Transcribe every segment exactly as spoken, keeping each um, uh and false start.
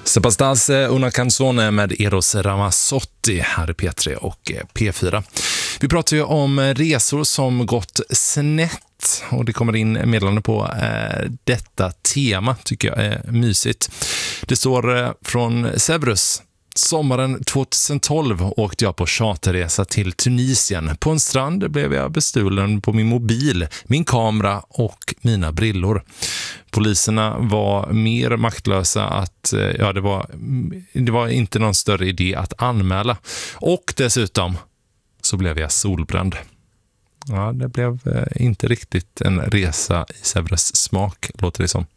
Sebastase una canzone med Eros Ramazzotti här i P tre och P fyra. Vi pratar ju om resor som gått snett och det kommer in meddelande på eh, detta tema, tycker jag är mysigt. Det står eh, från Severus. Sommaren tjugohundratolv åkte jag på charterresa till Tunisien. På en strand blev jag bestulen på min mobil, min kamera och mina brillor. Poliserna var mer maktlösa att ja, det var, det var inte någon större idé att anmäla. Och dessutom så blev jag solbränd. Ja, det blev inte riktigt en resa i Severus smak, låter det som.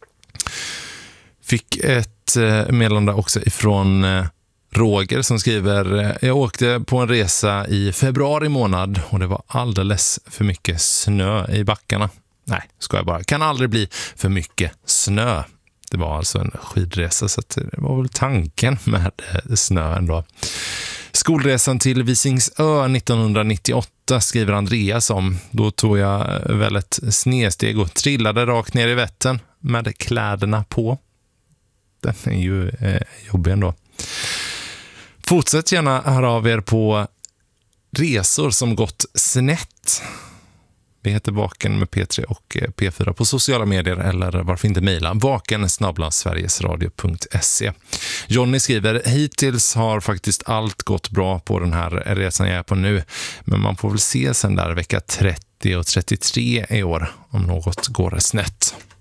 Fick ett meddelande också ifrån Roger som skriver: jag åkte på en resa i februari månad och det var alldeles för mycket snö i backarna. Nej, ska jag bara. Kan aldrig bli för mycket snö. Det var alltså en skidresa, så det var väl tanken med snön då. Skolresan till Visingsö nittonhundranittioåtta skriver Andreas om. Då tog jag väl ett snedsteg och trillade rakt ner i Vättern med kläderna på. Den är ju eh, jobbig ändå. Fortsätt gärna höra av er på resor som gått snett. Vi heter Vaken med P tre och P fyra på sociala medier, eller varför inte mejla vaken snabel-a sverigesradio punkt se. Johnny skriver: hittills har faktiskt allt gått bra på den här resan jag är på nu, men man får väl se sen där vecka trettio och trettiotre i år om något går snett.